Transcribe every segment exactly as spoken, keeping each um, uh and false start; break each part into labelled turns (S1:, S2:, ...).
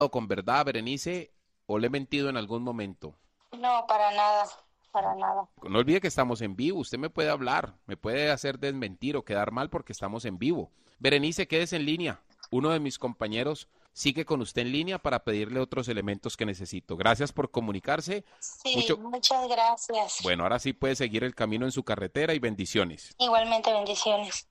S1: con verdad, Berenice, o le he mentido en algún momento?
S2: No, para nada, para nada.
S1: No olvide que estamos en vivo, usted me puede hablar, me puede hacer desmentir o quedar mal porque estamos en vivo. Berenice, quédese en línea. Uno de mis compañeros sigue con usted en línea para pedirle otros elementos que necesito. Gracias por comunicarse.
S2: Sí,
S1: Mucho...
S2: muchas gracias.
S1: Bueno, ahora sí puede seguir el camino en su carretera y bendiciones.
S2: Igualmente, bendiciones.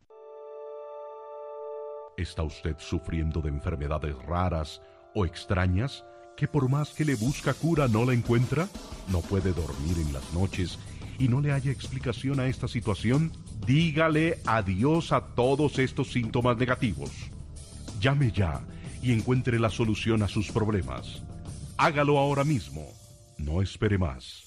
S3: ¿Está usted sufriendo de enfermedades raras o extrañas que por más que le busca cura no la encuentra? ¿No puede dormir en las noches y no le haya explicación a esta situación? Dígale adiós a todos estos síntomas negativos. Llame ya y encuentre la solución a sus problemas. Hágalo ahora mismo. No espere más.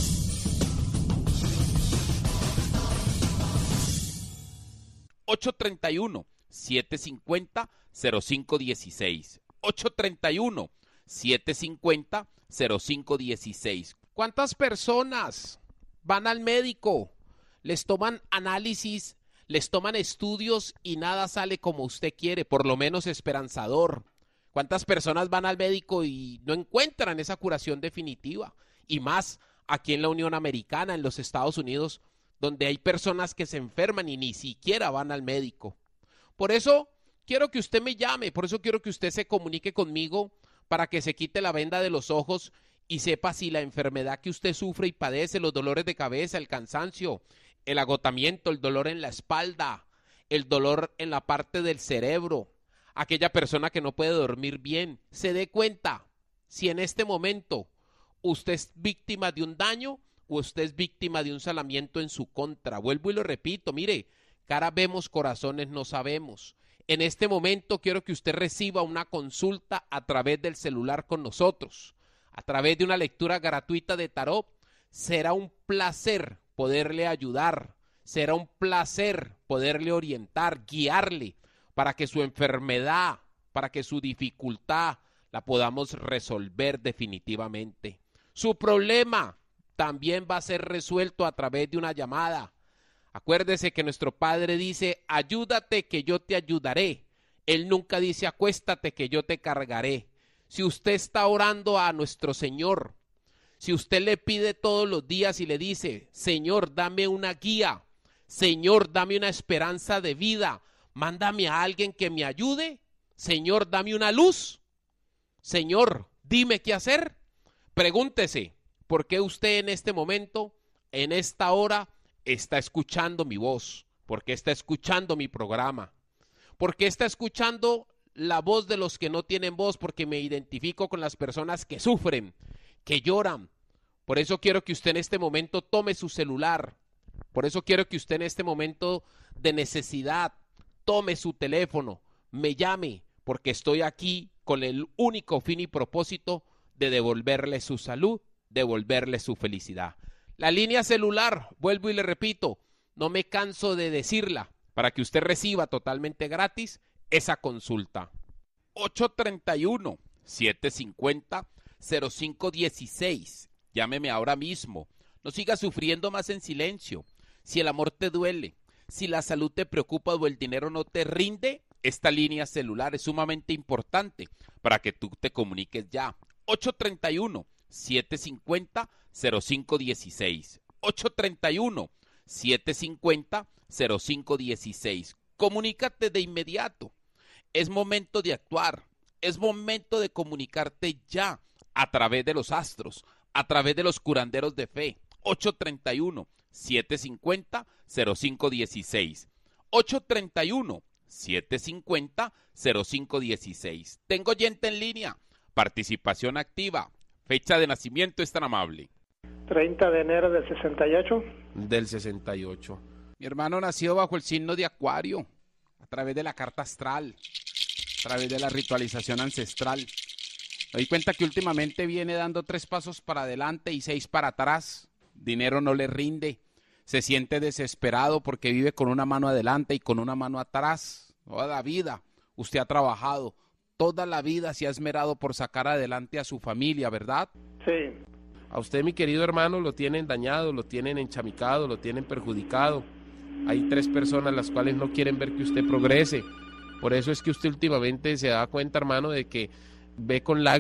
S1: ocho treinta y uno, siete cincuenta, cero cinco dieciséis. ocho treinta y uno, siete cincuenta, cero cinco dieciséis. ¿Cuántas personas van al médico? Les toman análisis, les toman estudios y nada sale como usted quiere, por lo menos esperanzador. ¿Cuántas personas van al médico y no encuentran esa curación definitiva? Y más aquí en la Unión Americana, en los Estados Unidos, donde hay personas que se enferman y ni siquiera van al médico. Por eso quiero que usted me llame, por eso quiero que usted se comunique conmigo para que se quite la venda de los ojos y sepa si la enfermedad que usted sufre y padece, los dolores de cabeza, el cansancio, el agotamiento, el dolor en la espalda, el dolor en la parte del cerebro, aquella persona que no puede dormir bien, se dé cuenta si en este momento usted es víctima de un daño o usted es víctima de un salamiento en su contra. Vuelvo y lo repito, mire, cara vemos, corazones no sabemos. En este momento quiero que usted reciba una consulta a través del celular con nosotros, a través de una lectura gratuita de tarot. Será un placer poderle ayudar, será un placer poderle orientar, guiarle para que su enfermedad, para que su dificultad la podamos resolver definitivamente. Su problema también va a ser resuelto a través de una llamada. Acuérdese que nuestro Padre dice, ayúdate que yo te ayudaré. Él nunca dice, acuéstate que yo te cargaré. Si usted está orando a nuestro Señor, si usted le pide todos los días y le dice, Señor, dame una guía, Señor, dame una esperanza de vida, mándame a alguien que me ayude, Señor, dame una luz, Señor, dime qué hacer. Pregúntese, ¿por qué usted en este momento, en esta hora, está escuchando mi voz? ¿Por qué está escuchando mi programa? ¿Por qué está escuchando la voz de los que no tienen voz? Porque me identifico con las personas que sufren, que lloran. Por eso quiero que usted en este momento tome su celular. Por eso quiero que usted en este momento de necesidad tome su teléfono, me llame, porque estoy aquí con el único fin y propósito de devolverle su salud, devolverle su felicidad. La línea celular, vuelvo y le repito, no me canso de decirla, para que usted reciba totalmente gratis esa consulta. ocho treinta y uno, siete cincuenta, cero cinco dieciséis. Llámeme ahora mismo. No siga sufriendo más en silencio. Si el amor te duele, si la salud te preocupa o el dinero no te rinde, esta línea celular es sumamente importante para que tú te comuniques ya. ocho treinta y uno, siete cincuenta, cero cinco dieciséis. ocho treinta y uno, siete cincuenta, cero cinco dieciséis. Comunícate de inmediato. Es momento de actuar. Es momento de comunicarte ya a través de los astros, a través de los curanderos de fe. ocho treinta y uno, siete cincuenta, cero cinco dieciséis. ocho treinta y uno, siete cincuenta, cero cinco dieciséis. Tengo oyente en línea. Participación activa. Fecha de nacimiento es tan amable.
S4: treinta de enero del sesenta y ocho.
S1: Del sesenta y ocho. Mi hermano nació bajo el signo de Acuario, a través de la carta astral, a través de la ritualización ancestral. Me doy cuenta que últimamente viene dando tres pasos para adelante y seis para atrás. Dinero no le rinde. Se siente desesperado porque vive con una mano adelante y con una mano atrás. Toda la vida usted ha trabajado. Toda la vida se ha esmerado por sacar adelante a su familia, ¿verdad?
S4: Sí.
S1: A usted, mi querido hermano, lo tienen dañado, lo tienen enchamicado, lo tienen perjudicado. Hay tres personas las cuales no quieren ver que usted progrese. Por eso es que usted últimamente se da cuenta, hermano, de que ve con lágrimas